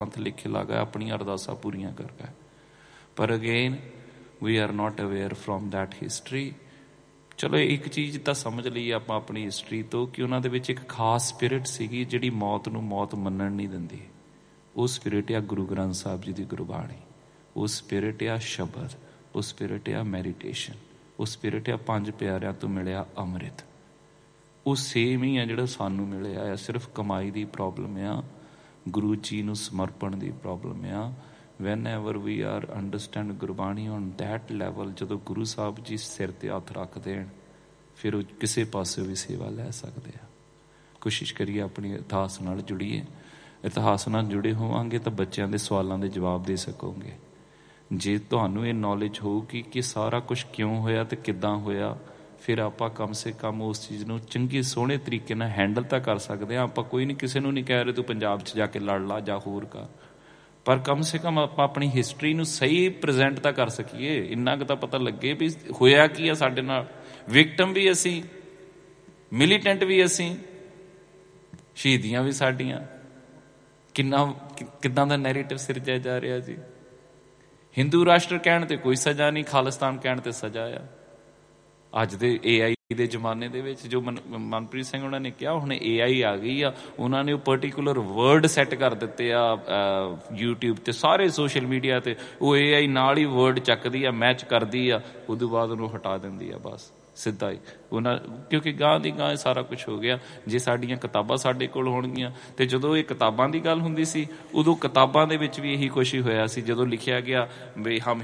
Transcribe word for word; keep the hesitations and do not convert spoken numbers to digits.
ਪੰਥ ਲਿਖੇ ਲਗਾ ਆਪਣੀਆਂ ਅਰਦਾਸਾਂ ਪੂਰੀਆਂ ਕਰ ਗਏ। ਪਰ again we R note aware from that history. ਚਲੋ ਇੱਕ ਚੀਜ਼ ਤਾਂ ਸਮਝ ਲਈ ਆਪਾਂ ਆਪਣੀ ਹਿਸਟਰੀ ਤੋਂ ਕਿ ਉਹਨਾਂ ਦੇ ਵਿੱਚ ਇੱਕ ਖਾਸ ਸਪਿਰਿਟ ਸੀਗੀ ਜਿਹੜੀ ਮੌਤ ਨੂੰ ਮੌਤ ਮੰਨਣ ਨਹੀਂ ਦਿੰਦੀ। ਉਹ ਸਪਿਰਿਟ ਆ ਗੁਰੂ ਗ੍ਰੰਥ ਸਾਹਿਬ ਜੀ ਦੀ ਗੁਰਬਾਣੀ, ਉਹ ਸਪਿਰਿਟ ਆ ਸ਼ਬਦ, ਉਹ ਸਪਿਰਿਟ ਆ ਮੈਡੀਟੇਸ਼ਨ, ਉਹ ਸਪਿਰਿਟ ਆ ਪੰਜ ਪਿਆਰਿਆਂ ਤੋਂ ਮਿਲਿਆ ਅੰਮ੍ਰਿਤ। ਉਹ ਸੇਮ ਹੀ ਆ ਜਿਹੜਾ ਸਾਨੂੰ ਮਿਲਿਆ ਆ। ਸਿਰਫ ਕਮਾਈ ਦੀ ਪ੍ਰੋਬਲਮ ਆ, ਗੁਰੂ ਜੀ ਨੂੰ ਸਮਰਪਣ ਦੀ ਪ੍ਰੋਬਲਮ ਆ। Van ever we R understand Gurbani on that level, ਜਦੋਂ ਗੁਰੂ ਸਾਹਿਬ ਜੀ ਸਿਰ 'ਤੇ ਹੱਥ ਰੱਖ ਦੇਣ ਫਿਰ ਉਹ ਕਿਸੇ ਪਾਸੇ ਵੀ ਸੇਵਾ ਲੈ ਸਕਦੇ ਆ। ਕੋਸ਼ਿਸ਼ ਕਰੀਏ ਆਪਣੀ ਇਤਿਹਾਸ ਨਾਲ ਜੁੜੀਏ। ਇਤਿਹਾਸ ਨਾਲ ਜੁੜੇ ਹੋਵਾਂਗੇ ਤਾਂ ਬੱਚਿਆਂ ਦੇ ਸਵਾਲਾਂ ਦੇ ਜਵਾਬ ਦੇ ਸਕੋਗੇ। ਜੇ ਤੁਹਾਨੂੰ ਇਹ ਨੌਲੇਜ ਹੋਊਗੀ ਕਿ ਸਾਰਾ ਕੁਛ ਕਿਉਂ ਹੋਇਆ ਅਤੇ ਕਿੱਦਾਂ ਹੋਇਆ, ਫਿਰ ਆਪਾਂ ਕਮ ਸੇ ਕਮ ਉਸ ਚੀਜ਼ ਨੂੰ ਚੰਗੇ ਸੋਹਣੇ ਤਰੀਕੇ ਨਾਲ ਹੈਂਡਲ ਤਾਂ ਕਰ ਸਕਦੇ ਹਾਂ। ਆਪਾਂ ਕੋਈ ਨਹੀਂ, ਕਿਸੇ ਨੂੰ ਨਹੀਂ ਕਹਿ ਰਹੇ ਤੂੰ ਪੰਜਾਬ 'ਚ ਜਾ ਕੇ ਲੜ ਲਾ ਜਾਂ ਹੋਰ ਕਰ, ਪਰ ਕਮ ਸੇ ਕਮ ਆਪਾਂ ਆਪਣੀ ਹਿਸਟਰੀ ਨੂੰ ਸਹੀ ਪ੍ਰਜੈਂਟ ਤਾਂ ਕਰ ਸਕੀਏ। ਇੰਨਾ ਕੁ ਤਾਂ ਪਤਾ ਲੱਗੇ ਵੀ ਹੋਇਆ ਕੀ ਆ ਸਾਡੇ ਨਾਲ। ਵਿਕਟਮ ਵੀ ਅਸੀਂ, ਮਿਲੀਟੈਂਟ ਵੀ ਅਸੀਂ, ਸ਼ਹੀਦੀਆਂ ਵੀ ਸਾਡੀਆਂ। ਕਿੰਨਾ ਕਿੱਦਾਂ ਦਾ ਨੈਰੇਟਿਵ ਸਿਰਜਿਆ ਜਾ ਰਿਹਾ ਜੀ। ਹਿੰਦੂ ਰਾਸ਼ਟਰ ਕਹਿਣ 'ਤੇ ਕੋਈ ਸਜ਼ਾ ਨਹੀਂ, ਖਾਲਿਸਤਾਨ ਕਹਿਣ 'ਤੇ ਸਜ਼ਾ ਆ। ਅੱਜ ਦੇ ਏ ਆਈ ਦੇ ਜ਼ਮਾਨੇ ਦੇ ਵਿੱਚ ਜੋ ਮਨ ਮਨਪ੍ਰੀਤ ਸਿੰਘ ਉਹਨਾਂ ਨੇ ਕਿਹਾ, ਹੁਣ ਏ ਆਈ ਆ ਗਈ ਆ, ਉਹਨਾਂ ਨੇ ਉਹ ਪਰਟੀਕੂਲਰ ਵਰਡ ਸੈੱਟ ਕਰ ਦਿੱਤੇ ਆ ਯੂਟਿਊਬ 'ਤੇ, ਸਾਰੇ ਸੋਸ਼ਲ ਮੀਡੀਆ 'ਤੇ। ਉਹ ਏ ਆਈ ਨਾਲ ਹੀ ਵਰਡ ਚੱਕਦੀ ਆ, ਮੈਚ ਕਰਦੀ ਆ, ਉਦੋਂ ਬਾਅਦ ਉਹਨੂੰ ਹਟਾ ਦਿੰਦੀ ਆ ਬਸ ਸਿੱਧਾ ਹੀ ਉਹਨਾਂ, ਕਿਉਂਕਿ ਗਾਂਹ ਦੀ ਗਾਂਹ ਸਾਰਾ ਕੁਛ ਹੋ ਗਿਆ। ਜੇ ਸਾਡੀਆਂ ਕਿਤਾਬਾਂ ਸਾਡੇ ਕੋਲ ਹੋਣਗੀਆਂ, ਅਤੇ ਜਦੋਂ ਇਹ ਕਿਤਾਬਾਂ ਦੀ ਗੱਲ ਹੁੰਦੀ ਸੀ ਉਦੋਂ ਕਿਤਾਬਾਂ ਦੇ ਵਿੱਚ ਵੀ ਇਹੀ ਕੁਛ ਹੀ ਹੋਇਆ ਸੀ। ਜਦੋਂ ਲਿਖਿਆ ਗਿਆ ਵੀ ਹਮ